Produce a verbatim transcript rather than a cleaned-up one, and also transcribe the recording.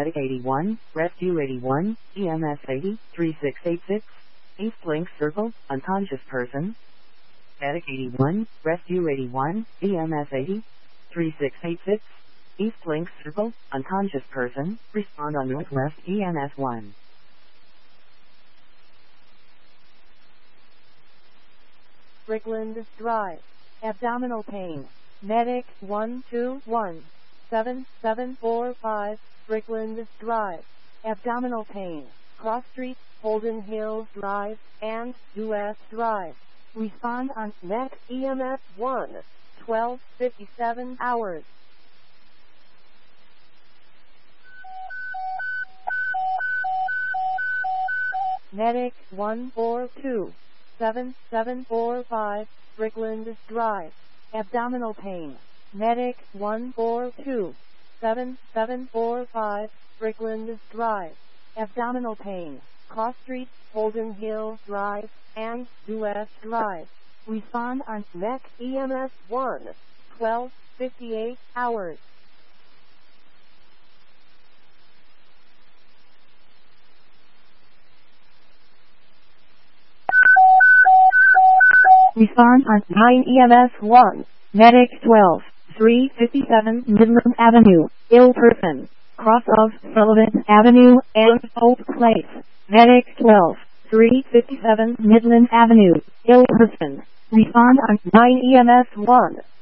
Medic eighty-one, Rescue eighty-one, E M S eighty, thirty-six eighty-six, East Link Circle, unconscious person. Medic eighty-one, Rescue eighty-one, E M S eighty, thirty-six eighty-six, East Link Circle, unconscious person, respond on Northwest E M S one. Strickland Drive, abdominal pain, Medic one two one, seven seven four five, Strickland Drive, abdominal pain, Cross Street, Holden Hills Drive, and U S Drive. Respond on Met E M S one, twelve fifty-seven hours. Medic one four two, seven seven four five, Strickland Drive, abdominal pain, Medic one four two, seven seven four five, Strickland Drive, abdominal pain, Cross Street, Holden Hills Drive, and U S Drive. Respond on Met E M S one, twelve fifty-eight hours. Respond on nine E M S one, Medic twelve, three fifty-seven Midland Avenue, ill person, cross of Sullivan Avenue and Oak Place. Medic twelve, three fifty-seven Midland Avenue, ill person. Respond on nine E M S one.